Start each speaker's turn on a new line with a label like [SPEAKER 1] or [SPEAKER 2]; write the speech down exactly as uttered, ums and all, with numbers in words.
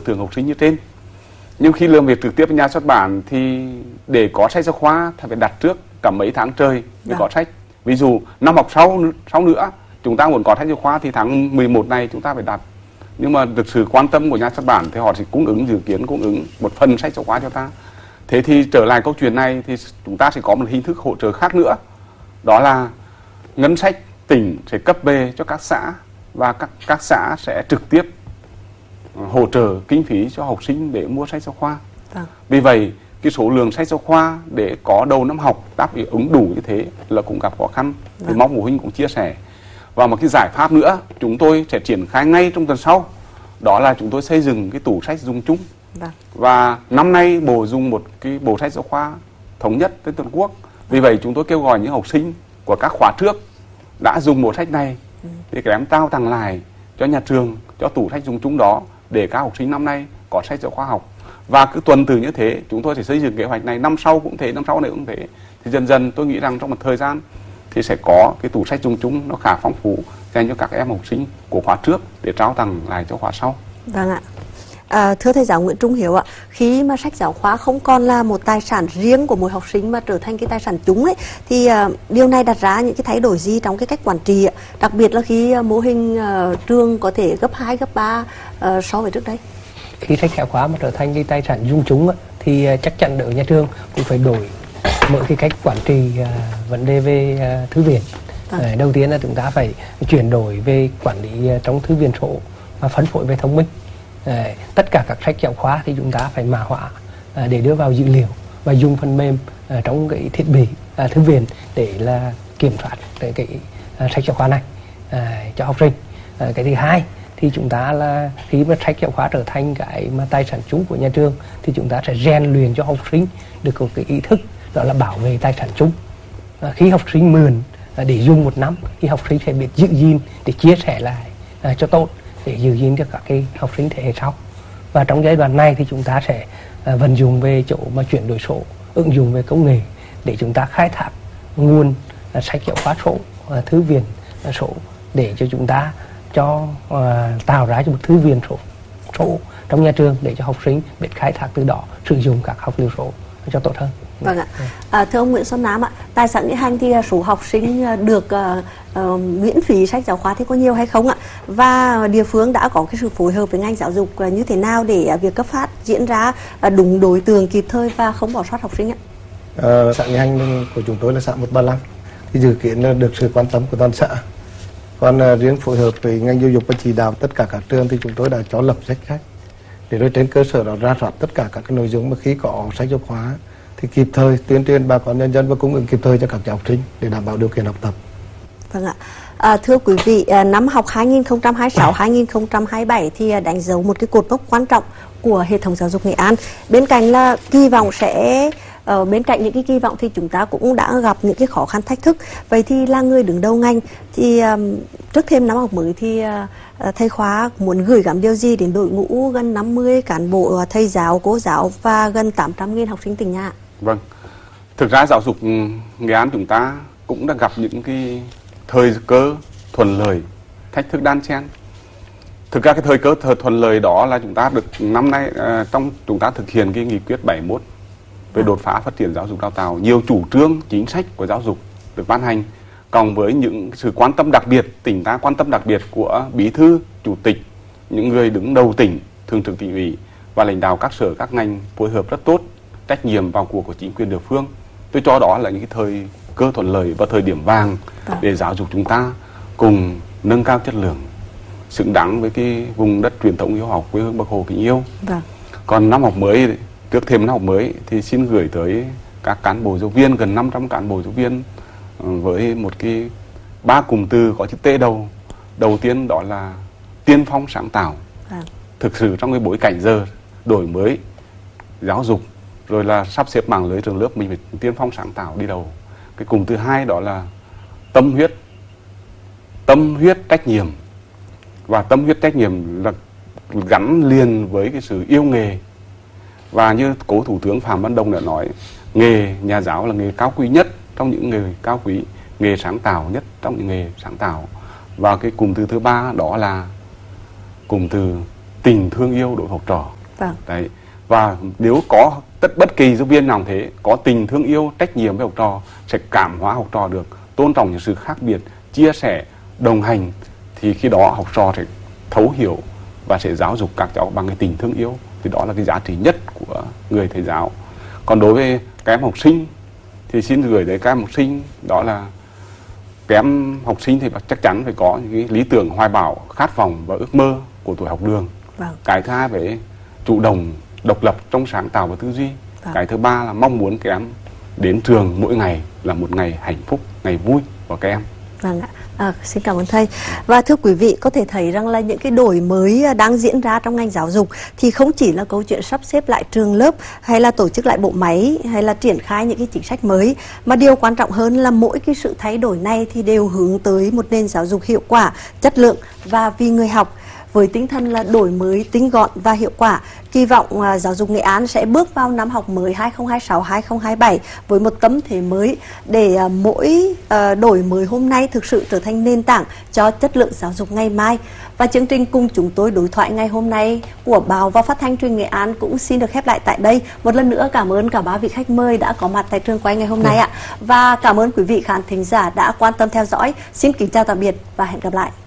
[SPEAKER 1] tượng học sinh như trên. Nhưng khi làm việc trực tiếp với nhà xuất bản thì để có sách giáo khoa thì phải đặt trước cả mấy tháng trời mới có sách. Ví dụ năm học sau sau nữa chúng ta muốn có sách giáo khoa thì tháng mười một này chúng ta phải đặt. Nhưng mà được sự quan tâm của nhà xuất bản thì họ sẽ cung ứng, dự kiến cung ứng một phần sách giáo khoa cho ta. Thế thì trở lại câu chuyện này thì chúng ta sẽ có một hình thức hỗ trợ khác nữa. Đó là ngân sách tỉnh sẽ cấp về cho các xã, và các các xã sẽ trực tiếp hỗ trợ kinh phí cho học sinh để mua sách giáo khoa. Vâng. Vì vậy cái số lượng sách giáo khoa để có đầu năm học đáp ứng đủ như thế là cũng gặp khó khăn. Vâng. Thì mong phụ huynh cũng chia sẻ. Và một cái giải pháp nữa chúng tôi sẽ triển khai ngay trong tuần sau, đó là chúng tôi xây dựng cái tủ sách dùng chung. Vâng. Và năm nay bộ dùng một cái bộ sách giáo khoa thống nhất trên toàn quốc. Vì vậy chúng tôi kêu gọi những học sinh của các khóa trước đã dùng bộ sách này ừ. thì các em trao tặng lại cho nhà trường, cho tủ sách dùng chung đó, để các học sinh năm nay có sách giáo khoa học. Và cứ tuần từ như thế chúng tôi sẽ xây dựng kế hoạch này, năm sau cũng thế, năm sau này cũng thế. Thì dần dần tôi nghĩ rằng trong một thời gian thì sẽ có cái tủ sách dùng chung nó khá phong phú dành cho các em học sinh của khóa trước để trao tặng lại cho khóa sau.
[SPEAKER 2] Vâng ạ. À, thưa thầy giáo Nguyễn Trung Hiếu ạ, khi mà sách giáo khoa không còn là một tài sản riêng của mỗi học sinh mà trở thành cái tài sản chung ấy, thì uh, điều này đặt ra những cái thay đổi gì trong cái cách quản trị ạ? Đặc biệt là khi uh, mô hình uh, trường có thể gấp hai, gấp ba uh, so với trước đây.
[SPEAKER 3] Khi sách giáo khoa mà trở thành cái tài sản dung chúng ấy, thì uh, chắc chắn ở nhà trường cũng phải đổi mỗi cái cách quản trị uh, vấn đề về uh, thư viện. Vâng. Uh, đầu tiên là chúng ta phải chuyển đổi về quản lý uh, trong thư viện số và phân phối về thông minh. À, tất cả các sách giáo khoa thì chúng ta phải mã hóa à, để đưa vào dữ liệu và dùng phần mềm à, trong cái thiết bị à, thư viện để là kiểm soát cái, cái à, sách giáo khoa này à, cho học sinh. À, cái thứ hai thì chúng ta là khi mà sách giáo khoa trở thành cái mà tài sản chung của nhà trường thì chúng ta sẽ rèn luyện cho học sinh được có cái ý thức đó là bảo vệ tài sản chung. À, khi học sinh mượn à, để dùng một năm thì học sinh sẽ biết giữ gìn để chia sẻ lại à, cho tốt, để giữ gìn cho các cái học sinh thế hệ sau. Và trong giai đoạn này thì chúng ta sẽ à, vận dụng về chỗ mà chuyển đổi số, ứng dụng về công nghệ để chúng ta khai thác nguồn à, sách giáo khoa số, à, thư viện à, số để cho chúng ta cho à, tạo ra cho một thư viện số số trong nhà trường để cho học sinh biết khai thác từ đó, sử dụng các học liệu số cho tốt hơn.
[SPEAKER 2] Vâng ạ. À, thưa ông Nguyễn Xuân Nam ạ, tại xã Nghĩa Hành thì số học sinh được uh, uh, miễn phí sách giáo khoa thì có nhiều hay không ạ? Và địa phương đã có cái sự phối hợp với ngành giáo dục uh, như thế nào để uh, việc cấp phát diễn ra uh, đúng đối tượng, kịp thời và không bỏ sót học sinh ạ?
[SPEAKER 4] À, xã Nghĩa Hành của chúng tôi là xã một ba lăm, thì dự kiến là được sự quan tâm của toàn xã. Còn uh, riêng phối hợp với ngành giáo dục và chỉ đạo tất cả các trường thì chúng tôi đã cho lập danh sách để rồi trên cơ sở đó ra soát tất cả các cái nội dung mà khi có sách giáo khoa thì kịp thời tuyên truyền bà con nhân dân và cung ứng kịp thời cho các học sinh để đảm bảo điều kiện học tập.
[SPEAKER 2] Vâng ạ. À, thưa quý vị, năm học hai nghìn không trăm hai mươi sáu hai nghìn không trăm hai mươi bảy thì đánh dấu một cái cột mốc quan trọng của hệ thống giáo dục Nghệ An. Bên cạnh là kỳ vọng sẽ ở bên cạnh những cái kỳ vọng thì chúng ta cũng đã gặp những cái khó khăn thách thức. Vậy thì là người đứng đầu ngành thì um, trước thêm năm học mới thì uh, thầy Khoa muốn gửi gắm điều gì đến đội ngũ gần năm mươi cán bộ thầy giáo, cô giáo và gần tám trăm nghìn học sinh tỉnh nhà?
[SPEAKER 1] Vâng, thực ra giáo dục Nghệ An chúng ta cũng đã gặp những cái thời cơ thuận lợi, thách thức đan xen. Thực ra cái thời cơ thời thuận lợi đó là chúng ta được năm nay uh, trong chúng ta thực hiện cái nghị quyết bảy mươi mốt về đột phá phát triển giáo dục đào tạo, nhiều chủ trương chính sách của giáo dục được ban hành, cộng với những sự quan tâm đặc biệt, tỉnh ta quan tâm đặc biệt của bí thư, chủ tịch, những người đứng đầu tỉnh, thường trực tỉnh ủy và lãnh đạo các sở các ngành phối hợp rất tốt, trách nhiệm vào cuộc của chính quyền địa phương. Tôi cho đó là những cái thời cơ thuận lợi và thời điểm vàng để giáo dục chúng ta cùng nâng cao chất lượng, xứng đáng với cái vùng đất truyền thống hiếu học quê hương Bác Hồ kính yêu. Vâng. Còn năm học mới, trước thêm năm học mới thì xin gửi tới các cán bộ giáo viên, gần năm trăm cán bộ giáo viên với một cái ba cụm từ có chữ T đầu. Đầu tiên đó là tiên phong sáng tạo. Vâng. Thực sự trong cái bối cảnh giờ đổi mới giáo dục rồi là sắp xếp mạng lưới trường lớp, mình phải tiên phong sáng tạo đi đầu. Cái cụm thứ hai đó là tâm huyết, tâm huyết trách nhiệm. Và tâm huyết trách nhiệm là gắn liền với cái sự yêu nghề. Và như cố Thủ tướng Phạm Văn Đồng đã nói, nghề nhà giáo là nghề cao quý nhất trong những nghề cao quý, nghề sáng tạo nhất trong những nghề sáng tạo. Và cái cụm từ thứ ba đó là cụm từ tình thương yêu đội học trò.
[SPEAKER 2] Vâng.
[SPEAKER 1] Đấy. Và nếu có tất bất kỳ giáo viên nào thế, có tình thương yêu, trách nhiệm với học trò, sẽ cảm hóa học trò được, tôn trọng những sự khác biệt, chia sẻ, đồng hành, thì khi đó học trò sẽ thấu hiểu và sẽ giáo dục các cháu bằng cái tình thương yêu. Thì đó là cái giá trị nhất của người thầy giáo. Còn đối với các em học sinh thì xin gửi tới các em học sinh đó là các em học sinh thì chắc chắn phải có những cái lý tưởng, hoài bão, khát vọng và ước mơ của tuổi học đường.
[SPEAKER 2] Vâng.
[SPEAKER 1] Cái thứ hai về chủ động, độc lập trong sáng tạo và tư duy.
[SPEAKER 2] Vâng.
[SPEAKER 1] Cái thứ ba là mong muốn các em đến trường mỗi ngày là một ngày hạnh phúc, ngày vui của các em.
[SPEAKER 2] Vâng ạ. À, xin cảm ơn thầy. Và thưa quý vị, có thể thấy rằng là những cái đổi mới đang diễn ra trong ngành giáo dục thì không chỉ là câu chuyện sắp xếp lại trường lớp hay là tổ chức lại bộ máy hay là triển khai những cái chính sách mới, mà điều quan trọng hơn là mỗi cái sự thay đổi này thì đều hướng tới một nền giáo dục hiệu quả, chất lượng và vì người học, với tinh thần là đổi mới tinh gọn và hiệu quả. Kỳ vọng uh, giáo dục Nghệ An sẽ bước vào năm học mới hai không hai sáu hai không hai bảy với một tấm thế mới để uh, mỗi uh, đổi mới hôm nay thực sự trở thành nền tảng cho chất lượng giáo dục ngày mai. Và chương trình cùng chúng tôi đối thoại ngày hôm nay của Báo và Phát thanh Truyền Nghệ An cũng xin được khép lại tại đây. Một lần nữa cảm ơn cả ba vị khách mời đã có mặt tại trường quay ngày hôm nay ạ. Và cảm ơn quý vị khán thính giả đã quan tâm theo dõi. Xin kính chào tạm biệt và hẹn gặp lại.